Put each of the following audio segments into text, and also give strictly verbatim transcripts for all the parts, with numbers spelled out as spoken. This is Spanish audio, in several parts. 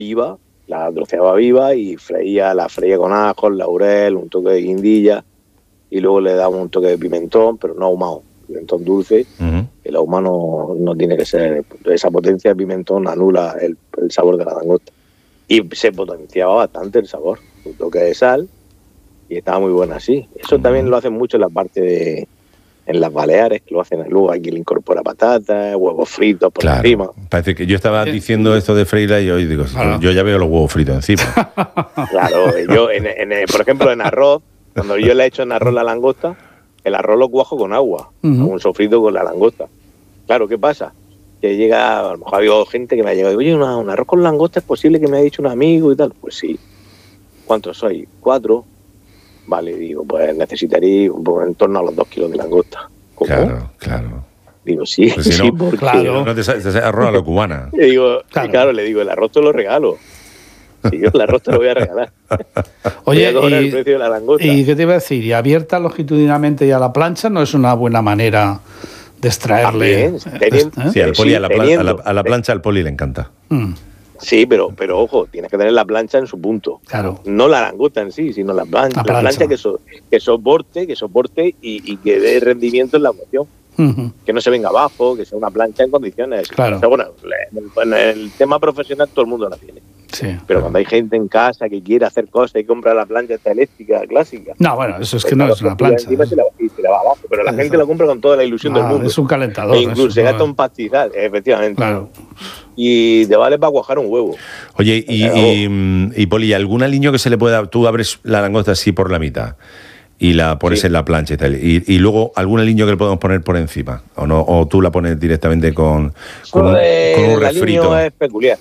viva, la troceaba viva y freía, la freía con ajos, laurel, un toque de guindilla y luego le daba un toque de pimentón, pero no ahumado, pimentón dulce. Uh-huh. El ahumado no, no tiene que ser, esa potencia de pimentón anula el, el sabor de la langosta. Y se potenciaba bastante el sabor, un toque de sal y estaba muy buena así. Eso uh-huh. también lo hacen mucho en la parte de, en las Baleares, que lo hacen luego, aquí le incorpora patatas, huevos fritos por claro. encima. Parece que yo estaba diciendo esto de freírla y hoy digo, claro. yo ya veo los huevos fritos encima. Claro, yo, en, en, por ejemplo, en arroz, cuando yo le he hecho en arroz la langosta, el arroz lo cuajo con agua, uh-huh. un sofrito con la langosta. Claro, ¿qué pasa? Que llega, a lo mejor ha habido gente que me ha llegado, oye, una, un arroz con langosta es posible que me haya dicho un amigo y tal. Pues sí. ¿Cuántos sois? ¿Cuatro? Vale, digo, pues necesitaría pues, en torno a los dos kilos de langosta. ¿Cómo? Claro, claro. Digo, sí, pues si sí, no, porque... Claro. No te sale arroz a la cubana. Le digo, claro. Y claro, le digo, el arroz te lo regalo. Si yo el arroz te lo voy a regalar. Oye, voy a y, el precio de la langosta. ¿Y qué te iba a decir? ¿Y abierta longitudinalmente y a la plancha no es una buena manera de extraerle? También, ¿eh? Sí, al poli, sí, a, la plan, a, la, a la plancha al poli le encanta. Mm. Sí, pero, pero ojo, tienes que tener la plancha en su punto. Claro. No la langosta en sí, sino la plancha, la, plancha. la plancha que, so, que soporte, que soporte y, y que dé rendimiento en la cocción. Uh-huh. Que no se venga abajo, que sea una plancha en condiciones. Claro. O sea, bueno, en el tema profesional todo el mundo la tiene. Sí, pero claro. cuando hay gente en casa que quiere hacer cosas y compra la plancha esta eléctrica clásica. No, bueno, eso es que no es una plancha. Encima se la, se la va abajo, pero la eso. gente lo compra con toda la ilusión ah, del mundo. Es un calentador. E incluso eso, se gasta no. un pastizal, efectivamente. Claro. Y te vale para cuajar un huevo. Oye, y, y, y Poli, ¿algún aliño que se le pueda...? Tú abres la langosta así por la mitad y la pones sí. en la plancha y tal. Y, y luego, ¿algún aliño que le podemos poner por encima? ¿O no? ¿O tú la pones directamente con, con, un, eh, con un refrito? El aliño es peculiar.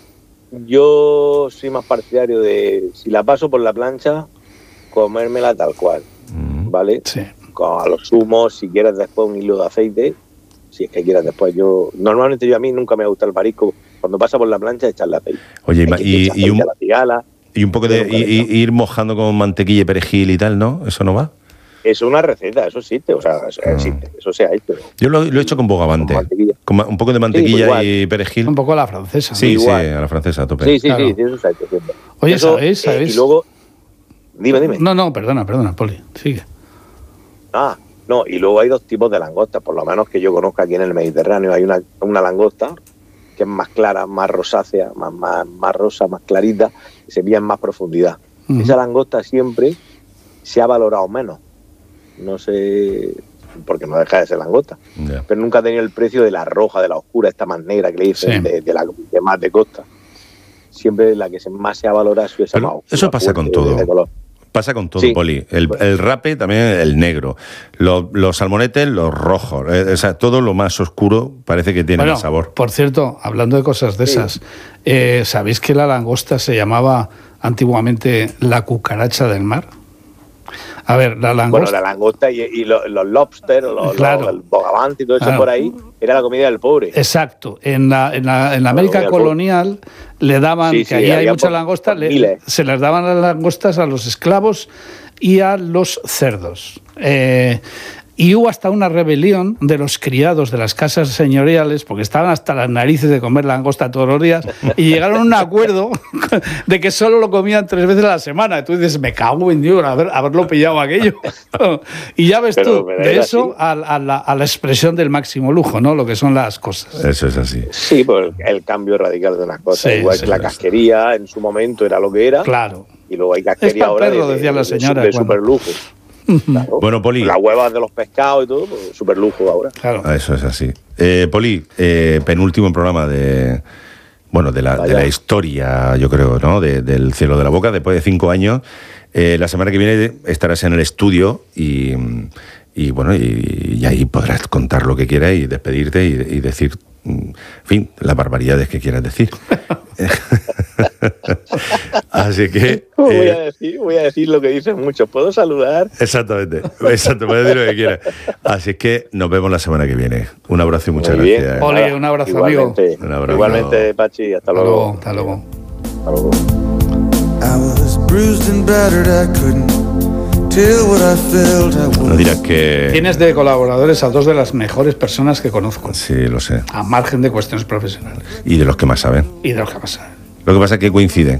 Yo soy más partidario de, si la paso por la plancha, comérmela tal cual, mm. ¿vale? Sí. Con, a los zumos, si quieres después un hilo de aceite, si es que quieres después. Yo normalmente yo a mí nunca me gusta el marisco, cuando pasa por la plancha echarle aceite. Oye, y, y, un, cigala, y un poco de y, y, ir mojando con mantequilla y perejil y tal, ¿no? ¿Eso no va? Eso es una receta, eso existe, o sea, eso ah. existe, eso se ha hecho. Yo lo, lo he hecho con bogavante, con, con un poco de mantequilla sí, y perejil. Un poco a la francesa. Sí, ¿no? sí, a la francesa, a tope. Sí, sí, claro. sí, sí, eso se ha hecho siempre. Oye, eso, ¿sabéis? ¿sabéis? Eh, y luego, dime, dime. No, no, perdona, perdona, Poli, sigue. Ah, no, y luego hay dos tipos de langostas, por lo menos que yo conozca aquí en el Mediterráneo. Hay una, una langosta que es más clara, más rosácea, más, más, más rosa, más clarita, y se pilla en más profundidad. Uh-huh. Esa langosta siempre se ha valorado menos. No sé, porque no deja de ser langosta, yeah. pero nunca ha tenido el precio de la roja, de la oscura, esta más negra que le dicen, sí. de, de la de más de costa. Siempre la que más se ha valorado es esa más oscura. Eso pasa con todo. De, de color. Pasa con todo, sí. Poli. El, el rape también, el negro. Los, los salmonetes, los rojos. O sea, todo lo más oscuro parece que tiene bueno, el sabor. Por cierto, hablando de cosas de sí. esas, eh, ¿sabéis que la langosta se llamaba antiguamente la cucaracha del mar? A ver, la langosta... Bueno, la langosta y, y los, los lobsters, los, claro. los, el bogavante y todo eso claro. por ahí, era la comida del pobre. Exacto. En la, en la, en la América la colonial le daban, sí, que sí, allí hay mucha por, langosta, por le, se les daban las langostas a los esclavos y a los cerdos. Eh, y hubo hasta una rebelión de los criados de las casas señoriales, porque estaban hasta las narices de comer langosta todos los días, y llegaron a un acuerdo de que solo lo comían tres veces a la semana. Y tú dices, me cago en Dios, haber, haberlo pillado aquello. Y ya ves pero, tú, pero de eso a, a, la, a la expresión del máximo lujo, ¿no? Lo que son las cosas. Eso es así. Sí, pues el cambio radical de unas cosas. Sí, Igual sí, que la sí. casquería en su momento era lo que era. Claro. Y luego hay casquería ahora perro, de, decía la señora, de, de super lujo. Claro. Bueno, Poli. Las huevas de los pescados y todo, pues, súper lujo ahora. Claro. Eso es así. Eh, Poli, eh, penúltimo programa de bueno de la, de la historia, yo creo, ¿no? De, del Cielo de la Boca, después de cinco años. Eh, la semana que viene estarás en el estudio y, y bueno, y, y ahí podrás contar lo que quieras y despedirte y, y decir, en fin, las barbaridades que quieras decir. Así que... voy, eh, a decir, voy a decir lo que dicen muchos. ¿Puedo saludar? Exactamente. Exacto, puedes decir lo que quieras. Así que nos vemos la semana que viene. Un abrazo y muchas Muy gracias. Bien. Ole, un abrazo, igualmente, amigo. Un abrazo. Igualmente, Pachi. Hasta, hasta luego. luego. Hasta luego. Hasta luego. No dirás que... Tienes de colaboradores a dos de las mejores personas que conozco. Sí, lo sé. A margen de cuestiones profesionales. Y de los que más saben. Y de los que más saben. Lo que pasa es que coinciden.